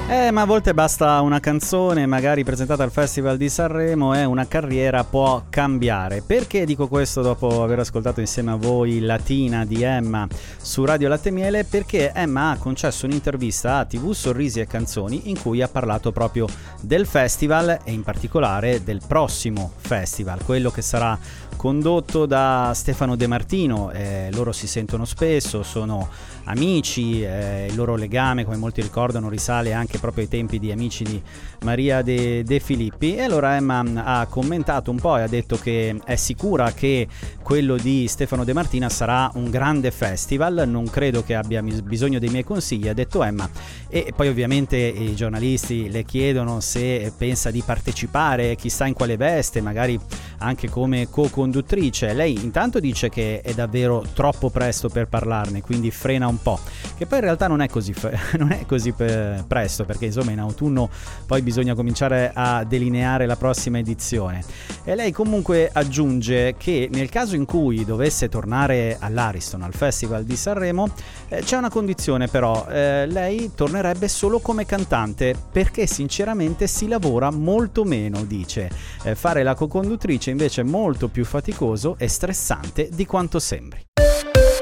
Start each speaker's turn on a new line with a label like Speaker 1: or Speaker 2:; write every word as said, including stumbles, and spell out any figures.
Speaker 1: Eh, ma a volte basta una canzone, magari presentata al Festival di Sanremo, e una carriera può cambiare. Perché dico questo dopo aver ascoltato insieme a voi Latina di Emma su Radio Latte Miele? Perché Emma ha concesso un'intervista a tivù Sorrisi e Canzoni in cui ha parlato proprio del festival e in particolare del prossimo festival, quello che sarà condotto da Stefano De Martino. Eh, loro si sentono spesso, sono amici, eh, il loro legame, come molti ricordano, risale anche proprio ai tempi di Amici di Maria De, De Filippi. E allora Emma ha commentato un po' e ha detto che è sicura che quello di Stefano De Martino sarà un grande festival, non credo che abbia bisogno dei miei consigli, ha detto Emma. E poi ovviamente i giornalisti le chiedono se pensa di partecipare, chissà in quale veste, magari anche come co-conduttrice. Lei intanto dice che è davvero troppo presto per parlarne, quindi frena un po', che poi in realtà non è così non è così presto, perché insomma in autunno poi bisogna cominciare a delineare la prossima edizione. E lei comunque aggiunge che nel caso in cui dovesse tornare all'Ariston, al Festival di Sanremo, eh, c'è una condizione però, eh, lei tornerebbe solo come cantante, perché sinceramente si lavora molto meno, dice. Eh, fare la co-conduttrice invece è molto più faticoso e stressante di quanto sembri.